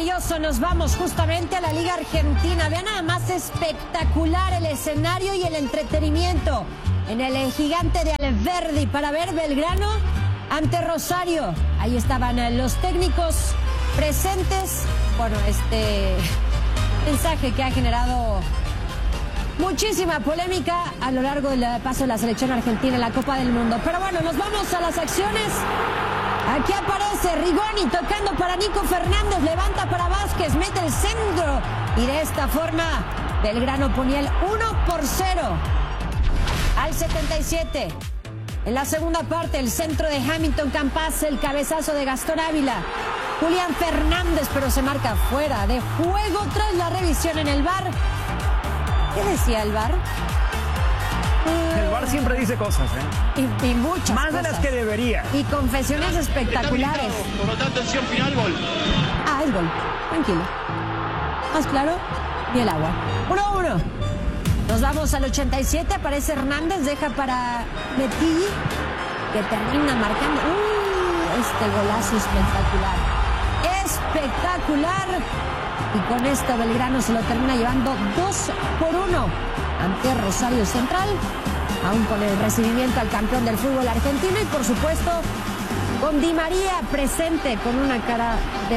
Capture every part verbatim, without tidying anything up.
maravilloso, nos vamos justamente a la Liga Argentina. Vean nada más espectacular el escenario y el entretenimiento en el gigante de Alberdi para ver Belgrano ante Rosario. Ahí estaban los técnicos presentes. Bueno, este mensaje que ha generado muchísima polémica a lo largo del paso de la selección argentina en la Copa del Mundo. Pero bueno, nos vamos a las acciones. Aquí aparece Rigoni tocando para Nico Fernández, levanta para Vázquez, mete el centro y de esta forma Belgrano ponía el uno por cero al setenta y siete. En la segunda parte, el centro de Hamilton Campas, el cabezazo de Gastón Ávila, Julián Fernández, pero se marca fuera de juego tras la revisión en el V A R. ¿Qué decía el V A R? El V A R siempre dice cosas, ¿eh? Y, y muchas Más cosas. de las que debería. Y confesiones espectaculares. Por lo tanto, acción final, gol. Ah, es gol. Tranquilo. Más claro, y el agua. uno a uno. Nos vamos al ochenta y siete. Aparece Hernández, deja para Metilli, que termina marcando. Uh, este golazo espectacular. Espectacular. Y con esto Belgrano se lo termina llevando dos por uno ante Rosario Central, aún con el recibimiento al campeón del fútbol argentino y por supuesto con Di María presente con una cara de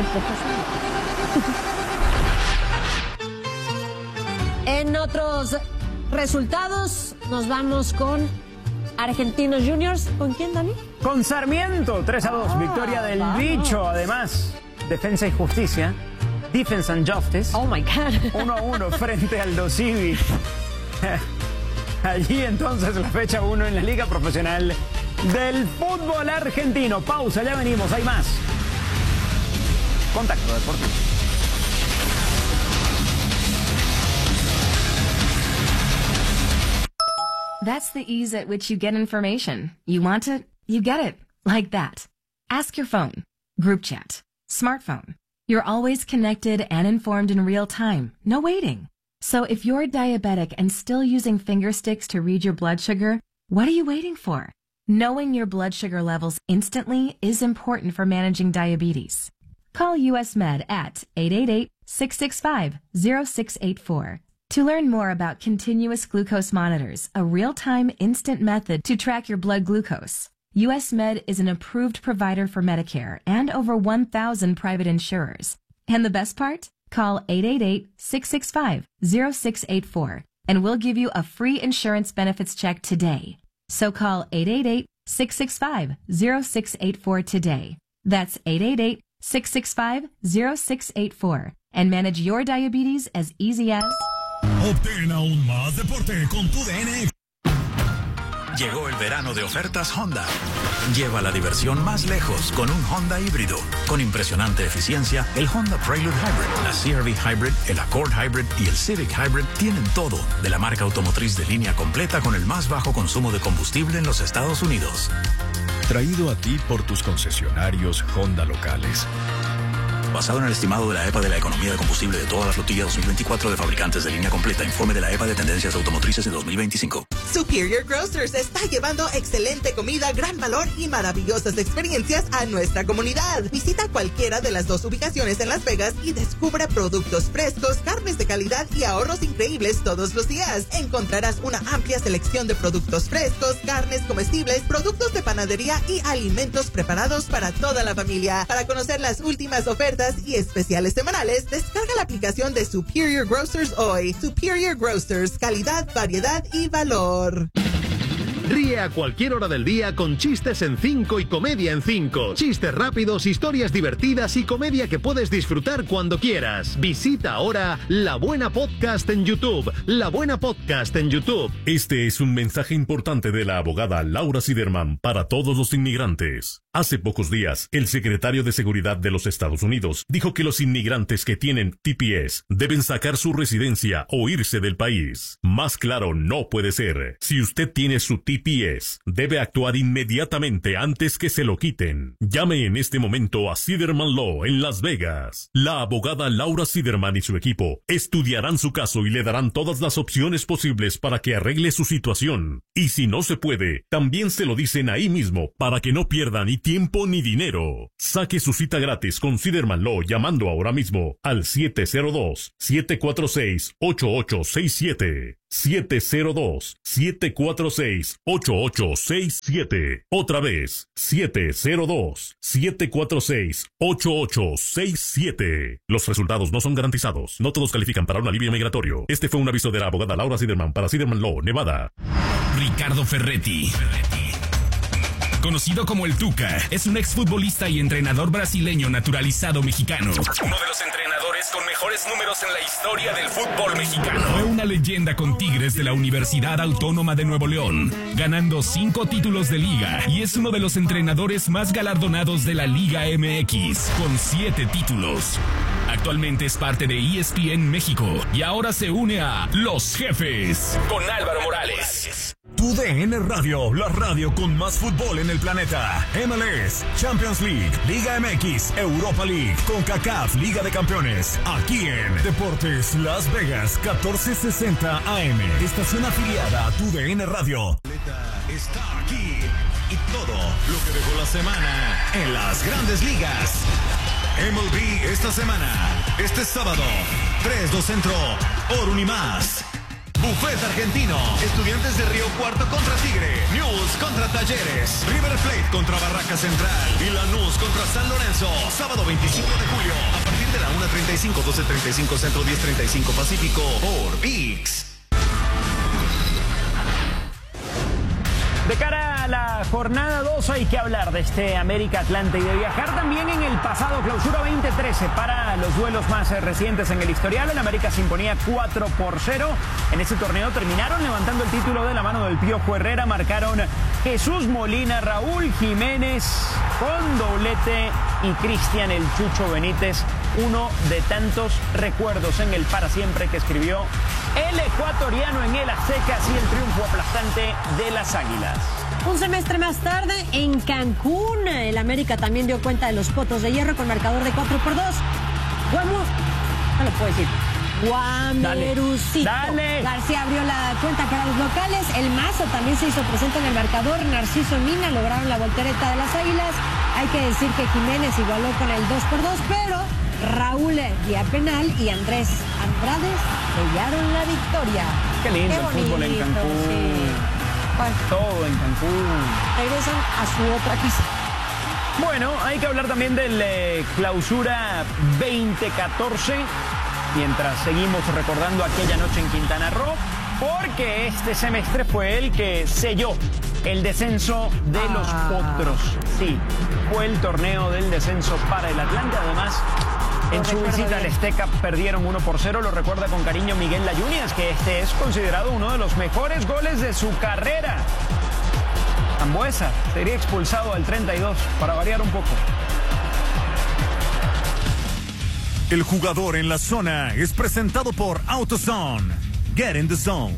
poco. En otros resultados nos vamos con Argentinos Juniors. ¿Con quién, Dani? Con Sarmiento, tres a dos. Ah, victoria del vamos. Bicho, además. Defensa y Justicia. Defense and Justice. Oh my God. uno a uno frente al Dosivi. Allí entonces la fecha uno en la Liga Profesional del Fútbol Argentino. Pausa, ya venimos, hay más. Contacto Deportivo. That's the ease at which you get information. You want it, you get it. Like that. Ask your phone. Group chat. Smartphone. You're always connected and informed in real time. No waiting. So if you're diabetic and still using finger sticks to read your blood sugar, what are you waiting for? Knowing your blood sugar levels instantly is important for managing diabetes. Call U S Med at eight eight eight, six six five, zero six eight four. To learn more about continuous glucose monitors, a real-time instant method to track your blood glucose. U S Med is an approved provider for Medicare and over one thousand private insurers. And the best part? Call eight eight eight, six six five, zero six eight four and we'll give you a free insurance benefits check today. So call eight eight eight, six six five, zero six eight four today. That's eight eight eight, six six five, zero six eight four and manage your diabetes as easy as... Obtén aún más deporte con tu D N. Llegó el verano de ofertas Honda. Lleva la diversión más lejos con un Honda híbrido. Con impresionante eficiencia, el Honda Prelude Hybrid, la C R V Hybrid, el Accord Hybrid y el Civic Hybrid tienen todo de la marca automotriz de línea completa con el más bajo consumo de combustible en los Estados Unidos. Traído a ti por tus concesionarios Honda locales. Basado en el estimado de la E P A de la economía de combustible de toda la flotilla dos mil veinticuatro de fabricantes de línea completa, informe de la E P A de tendencias automotrices de dos mil veinticinco. Superior Grocers está llevando excelente comida, gran valor y maravillosas experiencias a nuestra comunidad. Visita cualquiera de las dos ubicaciones en Las Vegas y descubre productos frescos, carnes de calidad y ahorros increíbles todos los días. Encontrarás una amplia selección de productos frescos, carnes comestibles, productos de panadería y alimentos preparados para toda la familia. Para conocer las últimas ofertas y especiales semanales, descarga la aplicación de Superior Grocers hoy. Superior Grocers, calidad, variedad y valor. Ríe a cualquier hora del día con chistes en cinco y comedia en cinco. Chistes rápidos, historias divertidas y comedia que puedes disfrutar cuando quieras. Visita ahora La Buena Podcast en YouTube. La Buena Podcast en YouTube. Este es un mensaje importante de la abogada Laura Siderman para todos los inmigrantes. Hace pocos días, el secretario de Seguridad de los Estados Unidos dijo que los inmigrantes que tienen T P S deben sacar su residencia o irse del país. Más claro no puede ser. Si usted tiene su T T P S. Debe actuar inmediatamente antes que se lo quiten. Llame en este momento a Siderman Law en Las Vegas. La abogada Laura Siderman y su equipo estudiarán su caso y le darán todas las opciones posibles para que arregle su situación. Y si no se puede, también se lo dicen ahí mismo para que no pierda ni tiempo ni dinero. Saque su cita gratis con Siderman Law llamando ahora mismo al siete cero dos, siete cuatro seis, ocho ocho seis siete. siete cero dos, siete cuatro seis, ocho ocho seis siete. Otra vez, siete cero dos, siete cuatro seis, ocho ocho seis siete. Los resultados no son garantizados. No todos califican para un alivio migratorio. Este fue un aviso de la abogada Laura Siderman para Siderman Law, Nevada. Ricardo Ferretti. Conocido como el Tuca, es un exfutbolista y entrenador brasileño naturalizado mexicano. Uno de los entrenadores con mejores números en la historia del fútbol mexicano. Fue una leyenda con Tigres de la Universidad Autónoma de Nuevo León, ganando cinco títulos de liga, y es uno de los entrenadores más galardonados de la Liga M X, con siete títulos. Actualmente es parte de E S P N México y ahora se une a Los Jefes con Álvaro Morales. Tu D N Radio, la radio con más fútbol en el planeta. M L S, Champions League, Liga M X, Europa League, CONCACAF, Liga de Campeones. Aquí en Deportes Las Vegas, catorce sesenta A M. Estación afiliada a Tu D N Radio. Está aquí y todo lo que dejó la semana en las Grandes Ligas. M L B esta semana, este sábado, tres dos Centro, Orun y más. Buffet argentino, Estudiantes de Río Cuarto contra Tigre, News contra Talleres, River Plate contra Barraca Central y Lanús contra San Lorenzo. Sábado veinticinco de julio, a partir de la una treinta y cinco, doce treinta y cinco Centro, diez treinta y cinco Pacífico, por V I X. De cara a la jornada dos hay que hablar de este América Atlante y de viajar también en el pasado Clausura veinte trece para los duelos más recientes en el historial. El América se imponía cuatro por cero. En ese torneo terminaron levantando el título de la mano del Piojo Herrera. Marcaron Jesús Molina, Raúl Jiménez con doblete y Cristian el Chucho Benítez. Uno de tantos recuerdos en el para siempre que escribió el ecuatoriano en el Azteca, así el triunfo aplastante de las Águilas. Un semestre más tarde, en Cancún, el América también dio cuenta de los Potros de Hierro con marcador de cuatro por dos. Guamu... No lo puedo decir. Guamerucito. Dale, dale. García abrió la cuenta para los locales. El Mazo también se hizo presente en el marcador. Narciso Mina lograron la voltereta de las Águilas. Hay que decir que Jiménez igualó con el dos por dos, pero Raúl vía penal y Andrés Andrade sellaron la victoria. Qué lindo Qué el bonito, fútbol en Cancún. Sí. Bueno, todo en Cancún. Regresan a su otra quizá. Bueno, hay que hablar también del eh, Clausura veinte catorce, mientras seguimos recordando aquella noche en Quintana Roo, porque este semestre fue el que selló el descenso de ah. los Potros. Sí, fue el torneo del descenso para el Atlante. Además, en su visita al Azteca perdieron uno por cero. Lo recuerda con cariño Miguel Layunias, que este es considerado uno de los mejores goles de su carrera. Ambuesa sería expulsado al treinta y dos, para variar un poco. El jugador en la zona es presentado por AutoZone. Get in the zone.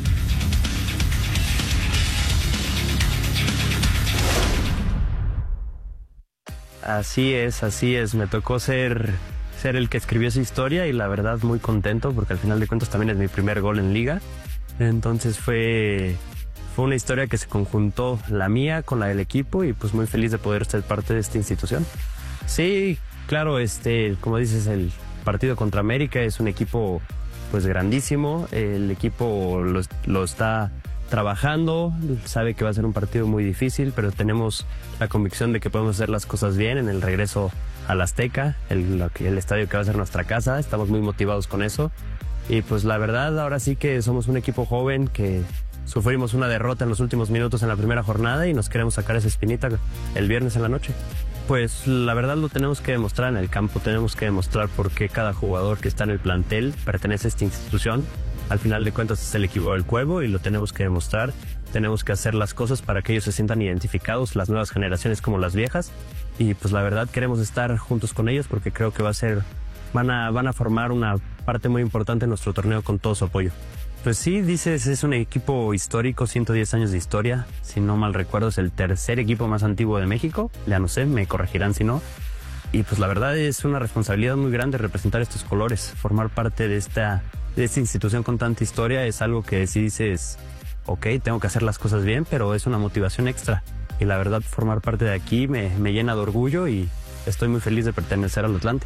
Así es, así es. Me tocó ser, ser el que escribió esa historia y la verdad muy contento porque al final de cuentas también es mi primer gol en liga. Entonces fue, fue una historia que se conjuntó la mía con la del equipo y pues muy feliz de poder ser parte de esta institución. Sí, claro, este, como dices, el partido contra América es un equipo pues grandísimo. El equipo lo, lo está trabajando, sabe que va a ser un partido muy difícil, pero tenemos la convicción de que podemos hacer las cosas bien en el regreso al Azteca, el, el estadio que va a ser nuestra casa. Estamos muy motivados con eso y pues la verdad ahora sí que somos un equipo joven que sufrimos una derrota en los últimos minutos en la primera jornada y nos queremos sacar esa espinita el viernes en la noche. Pues la verdad lo tenemos que demostrar en el campo, tenemos que demostrar por qué cada jugador que está en el plantel pertenece a esta institución. Al final de cuentas es el equipo del Cuervo y lo tenemos que demostrar. Tenemos que hacer las cosas para que ellos se sientan identificados, las nuevas generaciones como las viejas. Y pues la verdad queremos estar juntos con ellos porque creo que va a ser, van a, van a formar una parte muy importante en nuestro torneo con todo su apoyo. Pues sí, dices, es un equipo histórico, ciento diez años de historia. Si no mal recuerdo, es el tercer equipo más antiguo de México. Ya no sé, me corregirán si no. Y pues la verdad es una responsabilidad muy grande representar estos colores. Formar parte de esta, de esta institución con tanta historia es algo que sí dices, ok, tengo que hacer las cosas bien, pero es una motivación extra. Y la verdad, formar parte de aquí me, me llena de orgullo y estoy muy feliz de pertenecer al Atlante.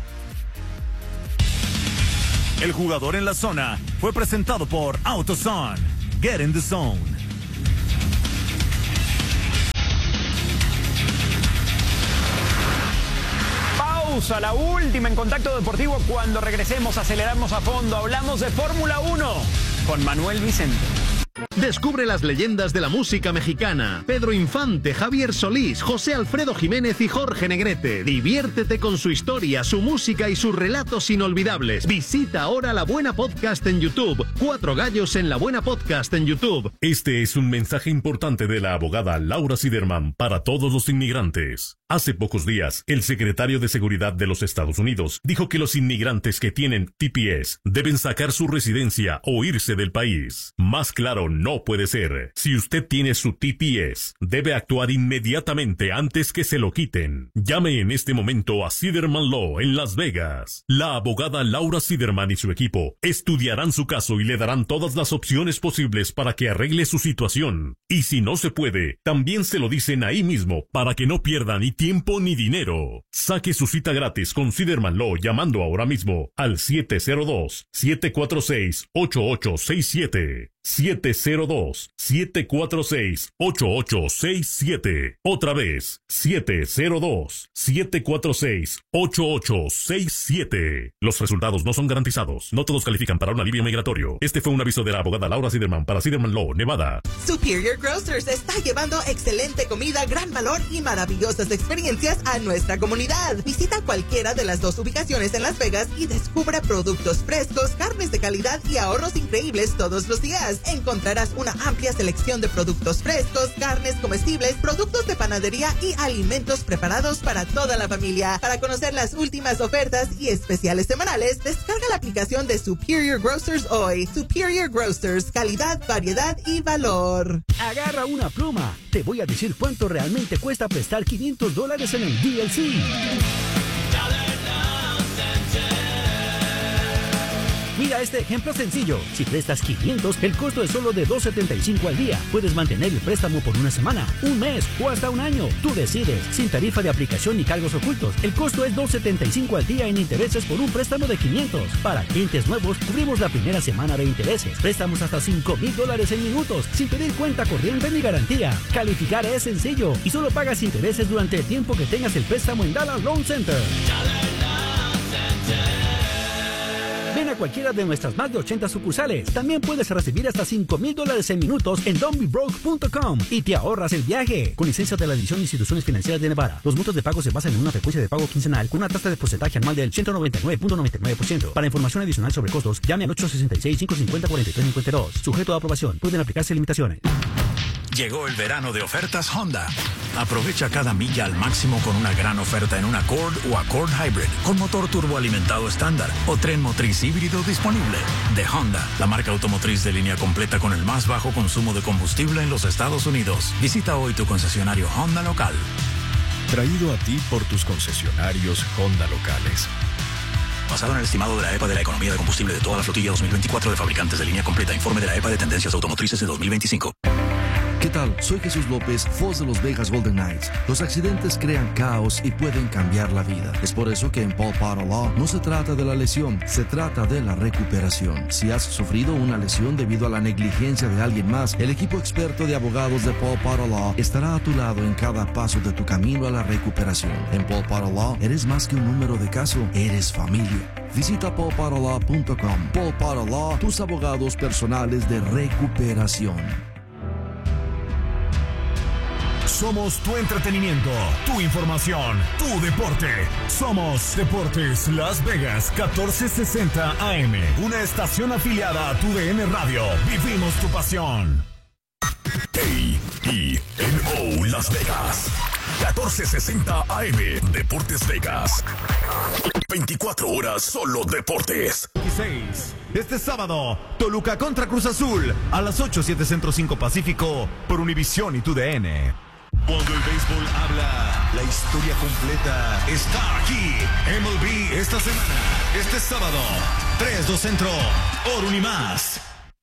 El jugador en la zona fue presentado por AutoZone. Get in the zone. Pausa, la última en Contacto Deportivo. Cuando regresemos aceleramos a fondo. Hablamos de Fórmula uno con Manuel Vicente. Descubre las leyendas de la música mexicana. Pedro Infante, Javier Solís, José Alfredo Jiménez y Jorge Negrete. Diviértete con su historia, su música y sus relatos inolvidables. Visita ahora La Buena Podcast en YouTube. Cuatro gallos en La Buena Podcast en YouTube. Este es un mensaje importante de la abogada Laura Siderman para todos los inmigrantes. Hace pocos días, el secretario de Seguridad de los Estados Unidos dijo que los inmigrantes que tienen T P S deben sacar su residencia o irse del país. Más claro no puede ser. Si usted tiene su T P S, debe actuar inmediatamente antes que se lo quiten. Llame en este momento a Siderman Law en Las Vegas. La abogada Laura Siderman y su equipo estudiarán su caso y le darán todas las opciones posibles para que arregle su situación. Y si no se puede, también se lo dicen ahí mismo para que no pierda ni tiempo ni dinero. Saque su cita gratis con Siderman Law llamando ahora mismo al siete cero dos, siete cuatro seis, ocho ocho seis siete. siete cero dos, siete cuatro seis, ocho ocho seis siete. Otra vez, siete cero dos, siete cuatro seis, ocho ocho seis siete. Los resultados no son garantizados. No todos califican para un alivio migratorio. Este fue un aviso de la abogada Laura Siderman para Siderman Law, Nevada. Superior Grocers está llevando excelente comida, gran valor y maravillosas experiencias a nuestra comunidad. Visita cualquiera de las dos ubicaciones en Las Vegas y descubre productos frescos, carnes de calidad y ahorros increíbles todos los días. Encontrarás una amplia selección de productos frescos, carnes comestibles, productos de panadería y alimentos preparados para toda la familia. Para conocer las últimas ofertas y especiales semanales, descarga la aplicación de Superior Grocers hoy. Superior Grocers, calidad, variedad y valor. Agarra una pluma. Te voy a decir cuánto realmente cuesta prestar quinientos dólares en el D L C. Mira este ejemplo sencillo. Si prestas quinientos, el costo es solo de dos setenta y cinco al día. Puedes mantener el préstamo por una semana, un mes o hasta un año. Tú decides. Sin tarifa de aplicación ni cargos ocultos. El costo es dos setenta y cinco al día en intereses por un préstamo de quinientos. Para clientes nuevos, cubrimos la primera semana de intereses. Préstamos hasta cinco mil dólares en minutos, sin pedir cuenta corriente ni garantía. Calificar es sencillo y solo pagas intereses durante el tiempo que tengas el préstamo en Dallas Loan Center. Ven a cualquiera de nuestras más de ochenta sucursales. También puedes recibir hasta cinco mil dólares en minutos en don't be broke punto com y te ahorras el viaje. Con licencia de la División de Instituciones Financieras de Nevada. Los montos de pago se basan en una frecuencia de pago quincenal con una tasa de porcentaje anual del ciento noventa y nueve punto noventa y nueve por ciento. Para información adicional sobre costos, llame al ocho seis seis, cinco cinco cero, cuatro tres cinco dos. Sujeto a aprobación. Pueden aplicarse limitaciones. Llegó el verano de ofertas Honda. Aprovecha cada milla al máximo con una gran oferta en un Accord o Accord Hybrid con motor turboalimentado estándar o tren motriz híbrido disponible. De Honda, la marca automotriz de línea completa con el más bajo consumo de combustible en los Estados Unidos. Visita hoy tu concesionario Honda local. Traído a ti por tus concesionarios Honda locales. Basado en el estimado de la E P A de la economía de combustible de toda la flotilla dos mil veinticuatro de fabricantes de línea completa. Informe de la E P A de tendencias automotrices de dos mil veinticinco. ¿Qué tal? Soy Jesús López, voz de los Vegas Golden Knights. Los accidentes crean caos y pueden cambiar la vida. Es por eso que en Paul Potter Law no se trata de la lesión, se trata de la recuperación. Si has sufrido una lesión debido a la negligencia de alguien más, el equipo experto de abogados de Paul Potter Law estará a tu lado en cada paso de tu camino a la recuperación. En Paul Potter Law eres más que un número de caso, eres familia. Visita paul potter law punto com. Paul Potter Law, tus abogados personales de recuperación. Somos tu entretenimiento, tu información, tu deporte. Somos Deportes Las Vegas catorce sesenta A M, una estación afiliada a tu D N Radio. Vivimos tu pasión. A E N O Las Vegas catorce sesenta A M, Deportes Vegas. veinticuatro horas solo deportes. veintiséis. Este sábado, Toluca contra Cruz Azul a las ocho, siete Centro, cinco Pacífico por Univisión y T U D N. Cuando el béisbol habla, la historia completa está aquí. M L B esta semana, este sábado, tres, dos Centro, por Unimás.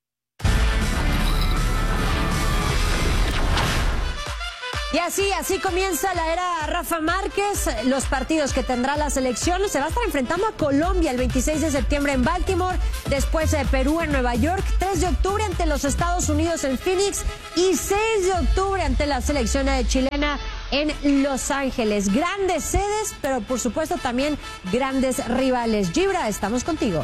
Y así, así comienza la era Rafa Márquez. Los partidos que tendrá la selección: se va a estar enfrentando a Colombia el veintiséis de septiembre en Baltimore, después de Perú en Nueva York, tres de octubre ante los Estados Unidos en Phoenix y seis de octubre ante la selección chilena en Los Ángeles. Grandes sedes, pero por supuesto también grandes rivales. Gibra, estamos contigo.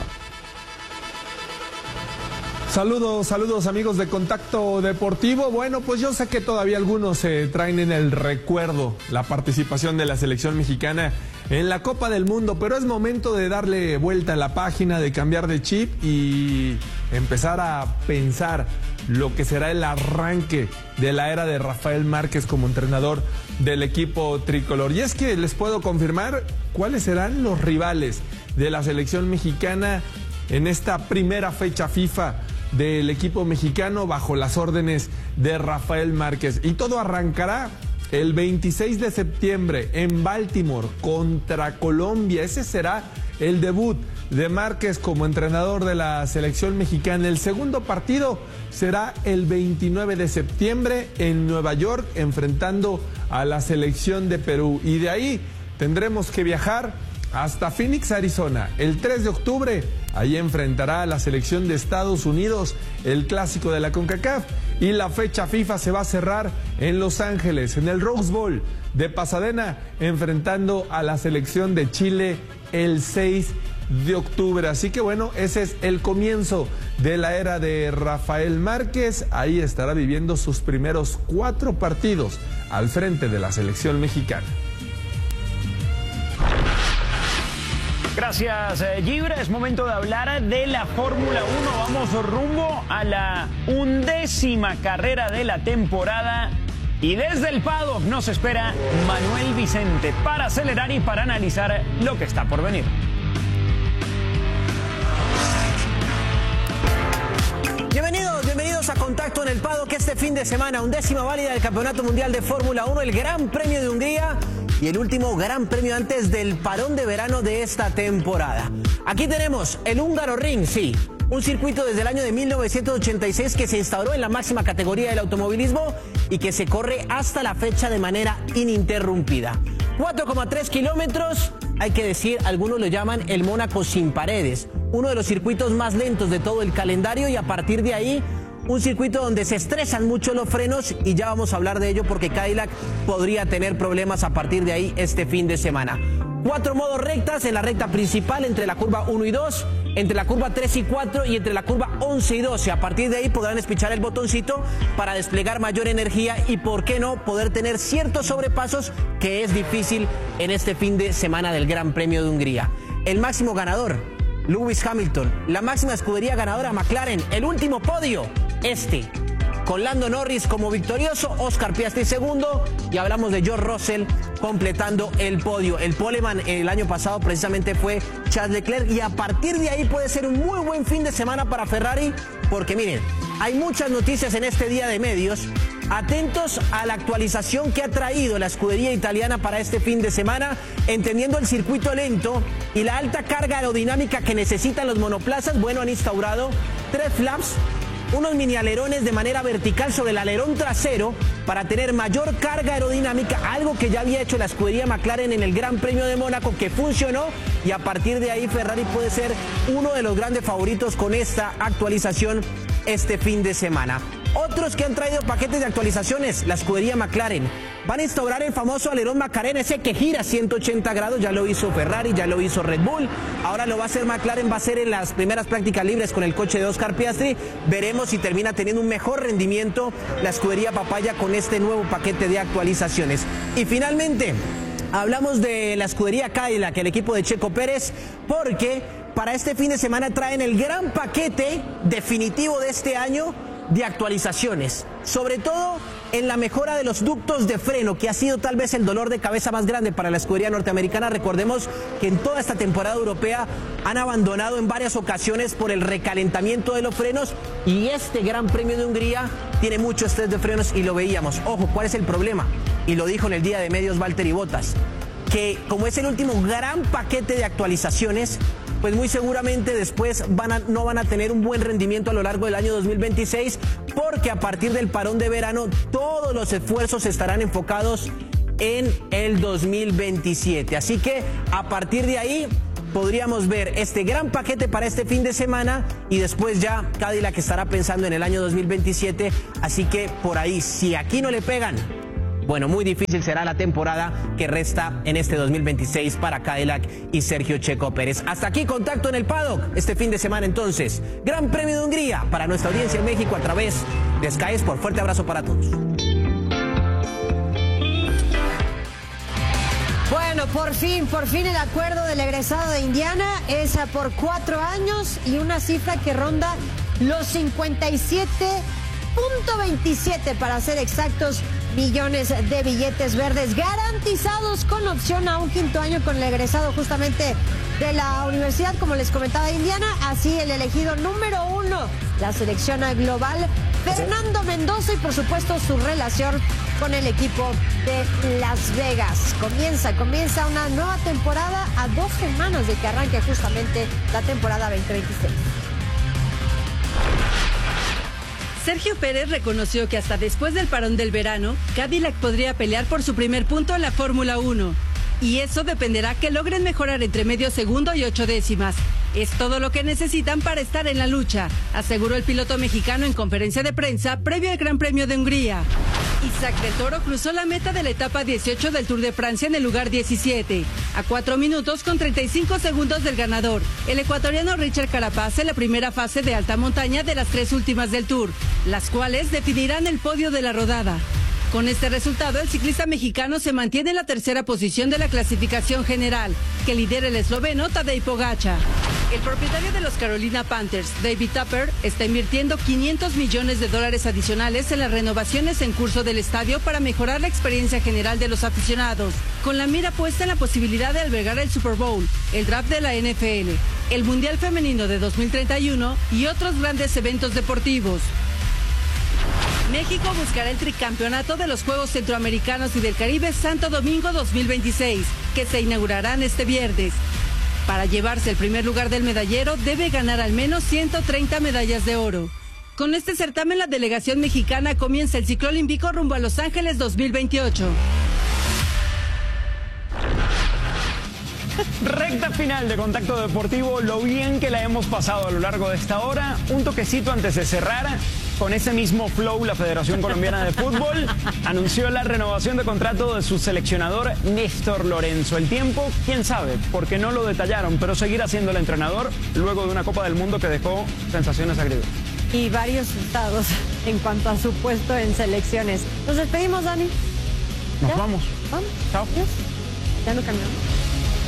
Saludos, saludos amigos de Contacto Deportivo. Bueno, pues yo sé que todavía algunos se eh, traen en el recuerdo la participación de la selección mexicana en la Copa del Mundo, pero es momento de darle vuelta a la página, de cambiar de chip y empezar a pensar lo que será el arranque de la era de Rafael Márquez como entrenador del equipo tricolor. Y es que les puedo confirmar cuáles serán los rivales de la selección mexicana en esta primera fecha FIFA del equipo mexicano bajo las órdenes de Rafael Márquez. Y todo arrancará el veintiséis de septiembre en Baltimore contra Colombia. Ese será el debut de Márquez como entrenador de la selección mexicana. El segundo partido será el veintinueve de septiembre en Nueva York, enfrentando a la selección de Perú. Y de ahí tendremos que viajar hasta Phoenix, Arizona. El tres de octubre, ahí enfrentará a la selección de Estados Unidos, el clásico de la CONCACAF. Y la fecha FIFA se va a cerrar en Los Ángeles, en el Rose Bowl de Pasadena, enfrentando a la selección de Chile el seis de octubre. Así que bueno, ese es el comienzo de la era de Rafael Márquez. Ahí estará viviendo sus primeros cuatro partidos al frente de la selección mexicana. Gracias, Gibra. Es momento de hablar de la Fórmula uno. Vamos rumbo a la undécima carrera de la temporada. Y desde el paddock nos espera Manuel Vicente para acelerar y para analizar lo que está por venir. Bienvenidos, bienvenidos a Contacto en el Paddock. Este fin de semana, undécima válida del Campeonato Mundial de Fórmula uno, el Gran Premio de Hungría y el último Gran Premio antes del parón de verano de esta temporada. Aquí tenemos el Húngaro Ring, sí, un circuito desde el año de mil novecientos ochenta y seis que se instauró en la máxima categoría del automovilismo y que se corre hasta la fecha de manera ininterrumpida. cuatro coma tres kilómetros, hay que decir, algunos lo llaman el Mónaco sin paredes, uno de los circuitos más lentos de todo el calendario, y a partir de ahí un circuito donde se estresan mucho los frenos, y ya vamos a hablar de ello porque Cadillac podría tener problemas a partir de ahí este fin de semana. Cuatro modos rectas: en la recta principal, entre la curva uno y dos, entre la curva tres y cuatro y entre la curva once y doce. A partir de ahí podrán espichar el botoncito para desplegar mayor energía y, por qué no, poder tener ciertos sobrepasos que es difícil en este fin de semana del Gran Premio de Hungría. El máximo ganador, Lewis Hamilton. La máxima escudería ganadora, McLaren. El último podio, este, con Lando Norris como victorioso, Oscar Piastri segundo, y hablamos de George Russell completando el podio. El poleman el año pasado precisamente fue Charles Leclerc, y a partir de ahí puede ser un muy buen fin de semana para Ferrari, porque miren, hay muchas noticias en este día de medios. Atentos a la actualización que ha traído la escudería italiana para este fin de semana, entendiendo el circuito lento y la alta carga aerodinámica que necesitan los monoplazas. Bueno, han instaurado tres flaps, unos mini alerones de manera vertical sobre el alerón trasero para tener mayor carga aerodinámica, algo que ya había hecho la escudería McLaren en el Gran Premio de Mónaco, que funcionó, y a partir de ahí Ferrari puede ser uno de los grandes favoritos con esta actualización este fin de semana. Otros que han traído paquetes de actualizaciones, la escudería McLaren. Van a instaurar el famoso alerón Macarena, ese que gira ciento ochenta grados, ya lo hizo Ferrari, ya lo hizo Red Bull, ahora lo va a hacer McLaren, va a ser en las primeras prácticas libres con el coche de Oscar Piastri. Veremos si termina teniendo un mejor rendimiento la escudería Papaya con este nuevo paquete de actualizaciones. Y finalmente, hablamos de la escudería Cadillac, el equipo de Checo Pérez, porque para este fin de semana traen el gran paquete definitivo de este año de actualizaciones, sobre todo en la mejora de los ductos de freno, que ha sido tal vez el dolor de cabeza más grande para la escudería norteamericana. Recordemos que en toda esta temporada europea han abandonado en varias ocasiones por el recalentamiento de los frenos, y este Gran Premio de Hungría tiene mucho estrés de frenos y lo veíamos. Ojo, ¿cuál es el problema? Y lo dijo en el día de medios Valtteri Bottas, que como es el último gran paquete de actualizaciones, pues muy seguramente después van a, no van a tener un buen rendimiento a lo largo del año dos mil veintiséis, porque a partir del parón de verano todos los esfuerzos estarán enfocados en el dos mil veintisiete. Así que a partir de ahí podríamos ver este gran paquete para este fin de semana, y después ya Cadillac estará pensando en el año dos mil veintisiete. Así que por ahí, si aquí no le pegan, bueno, muy difícil será la temporada que resta en este dos mil veintiséis para Cadillac y Sergio Checo Pérez. Hasta aquí Contacto en el Paddock este fin de semana entonces. Gran Premio de Hungría para nuestra audiencia en México a través de Sky Sport. Fuerte abrazo para todos. Bueno, por fin, por fin el acuerdo del egresado de Indiana es por cuatro años y una cifra que ronda los cincuenta y siete punto veintisiete, para ser exactos, millones de billetes verdes garantizados, con opción a un quinto año con el egresado justamente de la universidad, como les comentaba, de Indiana. Así el elegido número uno, la selección global, Fernando Mendoza, y por supuesto su relación con el equipo de Las Vegas. Comienza, comienza una nueva temporada a dos semanas de que arranque justamente la temporada veinte veintiséis. Sergio Pérez reconoció que hasta después del parón del verano, Cadillac podría pelear por su primer punto en la Fórmula uno. Y eso dependerá que logren mejorar entre medio segundo y ocho décimas. Es todo lo que necesitan para estar en la lucha, aseguró el piloto mexicano en conferencia de prensa previo al Gran Premio de Hungría. Isaac del Toro cruzó la meta de la etapa dieciocho del Tour de Francia en el lugar diecisiete, a cuatro minutos con treinta y cinco segundos del ganador, el ecuatoriano Richard Carapaz, en la primera fase de alta montaña de las tres últimas del Tour, las cuales definirán el podio de la rodada. Con este resultado, el ciclista mexicano se mantiene en la tercera posición de la clasificación general, que lidera el esloveno Tadej Pogačar. El propietario de los Carolina Panthers, David Tupper, está invirtiendo quinientos millones de dólares adicionales en las renovaciones en curso del estadio para mejorar la experiencia general de los aficionados, con la mira puesta en la posibilidad de albergar el Super Bowl, el draft de la N F L, el Mundial Femenino de dos mil treinta y uno y otros grandes eventos deportivos. México buscará el tricampeonato de los Juegos Centroamericanos y del Caribe Santo Domingo dos mil veintiséis, que se inaugurarán este viernes. Para llevarse el primer lugar del medallero, debe ganar al menos ciento treinta medallas de oro. Con este certamen, la delegación mexicana comienza el ciclo olímpico rumbo a Los Ángeles dos mil veintiocho. Recta final de Contacto Deportivo, lo bien que la hemos pasado a lo largo de esta hora. Un toquecito antes de cerrar. Con ese mismo flow, la Federación Colombiana de Fútbol anunció la renovación de contrato de su seleccionador Néstor Lorenzo. El tiempo, quién sabe, porque no lo detallaron, pero seguirá siendo el entrenador luego de una Copa del Mundo que dejó sensaciones agridulces. Y varios resultados en cuanto a su puesto en selecciones. Nos despedimos, Dani. Nos ¿Ya? vamos. Vamos. Chao. ¿Ya? ¿Ya no cambiamos?